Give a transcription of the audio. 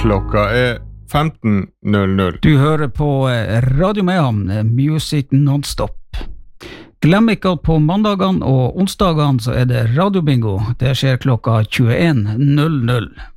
Klokka 15:00. Du hører på Radio Mayhem, Music Non-Stop. Glem ikke at på mandagene og onsdagene så det radiobingo. Det skjer klokka 21:00.